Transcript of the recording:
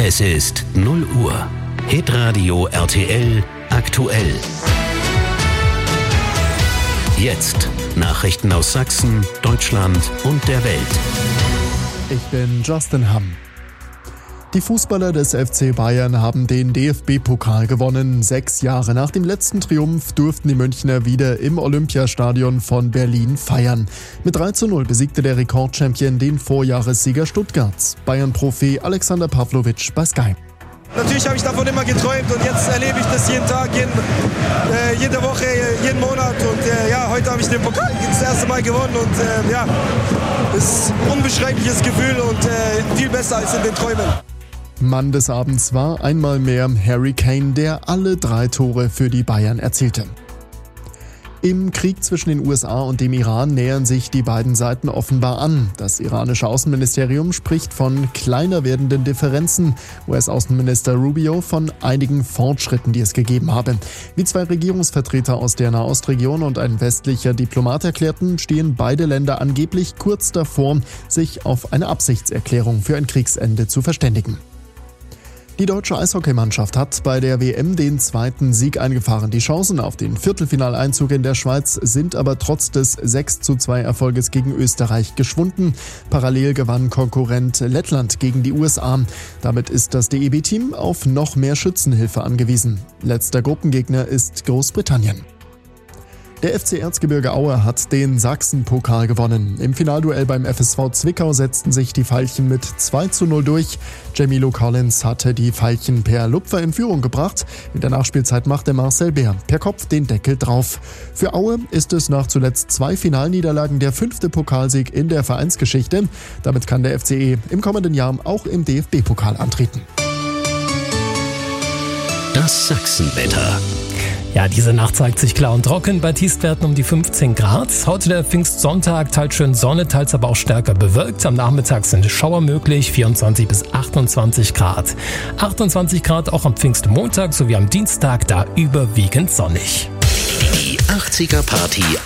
Es ist 0 Uhr. Hitradio RTL aktuell. Jetzt Nachrichten aus Sachsen, Deutschland und der Welt. Ich bin Justin Hamm. Die Fußballer des FC Bayern haben den DFB-Pokal gewonnen. 6 Jahre nach dem letzten Triumph durften die Münchner wieder im Olympiastadion von Berlin feiern. Mit 3:0 besiegte der Rekordchampion den Vorjahressieger Stuttgarts. Bayern-Profi Alexander Pavlovic bei Sky. Natürlich habe ich davon immer geträumt und jetzt erlebe ich das jeden Tag, jede Woche, jeden Monat und heute habe ich den Pokal das erste Mal gewonnen und es ist ein unbeschreibliches Gefühl und viel besser als in den Träumen. Mann des Abends war einmal mehr Harry Kane, der alle 3 Tore für die Bayern erzielte. Im Krieg zwischen den USA und dem Iran nähern sich die beiden Seiten offenbar an. Das iranische Außenministerium spricht von kleiner werdenden Differenzen. US-Außenminister Rubio von einigen Fortschritten, die es gegeben habe. Wie 2 Regierungsvertreter aus der Nahostregion und ein westlicher Diplomat erklärten, stehen beide Länder angeblich kurz davor, sich auf eine Absichtserklärung für ein Kriegsende zu verständigen. Die deutsche Eishockeymannschaft hat bei der WM den 2. Sieg eingefahren. Die Chancen auf den Viertelfinaleinzug in der Schweiz sind aber trotz des 6:2 Erfolges gegen Österreich geschwunden. Parallel gewann Konkurrent Lettland gegen die USA. Damit ist das DEB-Team auf noch mehr Schützenhilfe angewiesen. Letzter Gruppengegner ist Großbritannien. Der FC Erzgebirge Aue hat den Sachsen-Pokal gewonnen. Im Finalduell beim FSV Zwickau setzten sich die Veilchen mit 2:0 durch. Jamilo Collins hatte die Veilchen per Lupfer in Führung gebracht. In der Nachspielzeit machte Marcel Bär per Kopf den Deckel drauf. Für Aue ist es nach zuletzt 2 Finalniederlagen der 5. Pokalsieg in der Vereinsgeschichte. Damit kann der FCE im kommenden Jahr auch im DFB-Pokal antreten. Das Sachsenwetter. Ja, diese Nacht zeigt sich klar und trocken bei Tiefstwerten um die 15 Grad. Heute der Pfingstsonntag, teils schön Sonne, teils aber auch stärker bewölkt. Am Nachmittag sind Schauer möglich, 24 bis 28 Grad. 28 Grad auch am Pfingstmontag sowie am Dienstag, da überwiegend sonnig. Die 80er Party